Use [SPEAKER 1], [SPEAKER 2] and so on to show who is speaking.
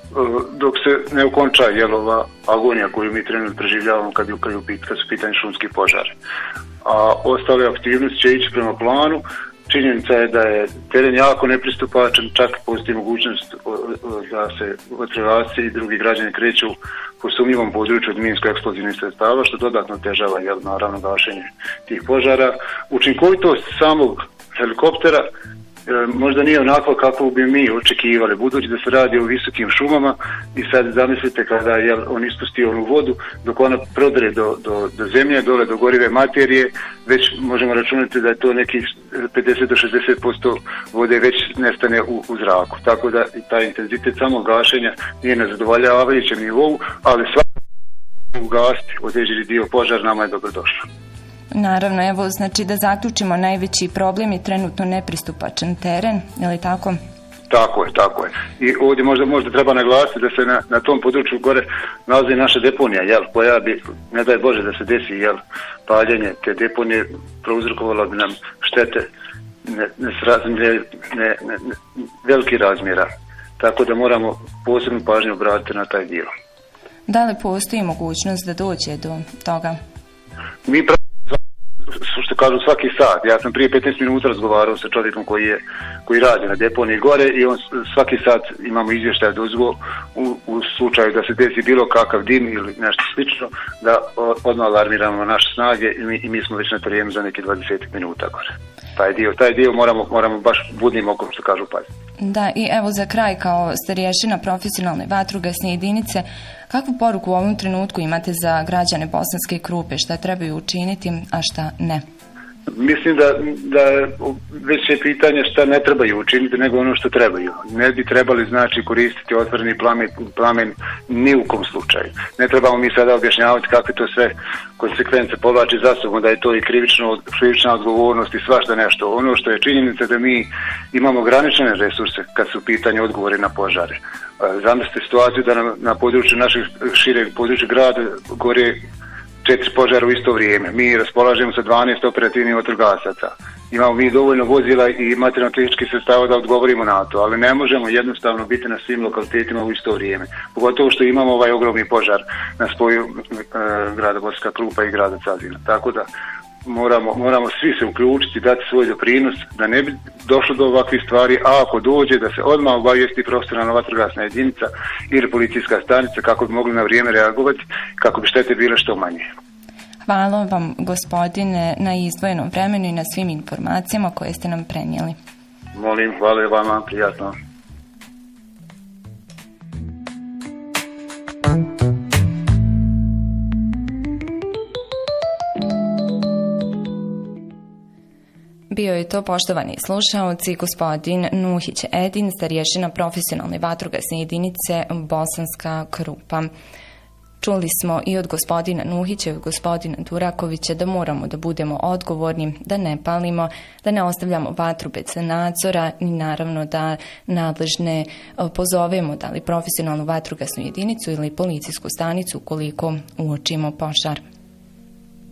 [SPEAKER 1] dok se ne okonča ova agonija koju mi trenutno preživljavamo kad su pitanje šumski požari. A ostale aktivnosti će ići prema planu. Činjenica je da je teren jako nepristupačan, čak postoji mogućnost da se vatrogasci i drugi građani kreću po sumnjivom području od minsko-eksplozivnih sredstava, što dodatno otežava naravno gašenje tih požara. Učinkovitost samog helikoptera možda nije onako kako bi mi očekivali, budući da se radi o visokim šumama i sad zamislite kada on ispusti onu vodu, dok ona prodre do zemlje, dole do gorive materije, već možemo računati da je to nekih 50 do 60% vode već nestane u zraku. Tako da i taj intenzitet samog gašenja nije na zadovoljavajućem nivou, ali svaki ugasiti određeni dio požara nama je dobrodošlo.
[SPEAKER 2] Naravno, evo, znači da zaključimo, najveći problem je trenutno nepristupačan teren, je li tako?
[SPEAKER 1] Tako je. I ovdje možda treba naglasiti da se na tom području gore nalazi naša deponija, koja bi, ne daj Bože da se desi, paljenje te deponije prouzrokovalo bi nam štete veliki razmjera. Tako da moramo posebnu pažnju obratiti na taj dio.
[SPEAKER 2] Da li postoji mogućnost da dođe do toga?
[SPEAKER 1] Mi što kažu svaki sat. Ja sam prije 15 minuta razgovarao sa čovjekom koji radi na deponiji gore i on svaki sat imamo izvještaj dozvol u slučaju da se desi bilo kakav dim ili nešto slično, da odmah alarmiramo naše snage i mi smo već na terenu za neke 20 minuta gore. Taj dio moramo baš budnim okom, što kažu, paziti.
[SPEAKER 2] Da, i evo za kraj, kao starješina profesionalne vatrogasne jedinice, kakvu poruku u ovom trenutku imate za građane Bosanske Krupe? Šta trebaju učiniti, a šta ne?
[SPEAKER 1] Mislim da već je pitanje šta ne trebaju učiniti, nego ono što trebaju. Ne bi trebali koristiti otvoreni plamen ni u kom slučaju. Ne trebamo mi sada objašnjavati kakve to sve konsekvence povlači za sobom, da je to i krivična odgovornost i svašta nešto. Ono što je činjenica da mi imamo ograničene resurse kad su u pitanju odgovori na požare. Zamislite situaciju da na području našeg šireg područja grada gore 4 požara u isto vrijeme. Mi raspolažemo sa 12 operativnih vatrogasaca. Imamo mi dovoljno vozila i materijalno-tehničkih sredstava da odgovorimo na to, ali ne možemo jednostavno biti na svim lokalitetima u isto vrijeme. Pogotovo što imamo ovaj ogromni požar na spoju grada Bosanska Krupa i grada Cazina. Tako da moramo svi se uključiti, dati svoj doprinos da ne bi došlo do ovakvih stvari, a ako dođe da se odmah obavijesti profesionalna vatrogasna jedinica ili policijska stanica kako bi mogli na vrijeme reagovati, kako bi štete bile što manje.
[SPEAKER 2] Hvala vam, gospodine, na izdvojenom vremenu i na svim informacijama koje ste nam prenijeli.
[SPEAKER 1] Molim, hvala vama, prijatno.
[SPEAKER 2] Bio je to, poštovani slušaoci, gospodin Nuhić Edin, starješina profesionalne vatrogasne jedinice Bosanska Krupa. Čuli smo i od gospodina Nuhića i od gospodina Durakovića da moramo da budemo odgovorni, da ne palimo, da ne ostavljamo vatru bez nadzora i naravno da nadležne pozovemo, da li profesionalnu vatrogasnu jedinicu ili policijsku stanicu ukoliko uočimo požar.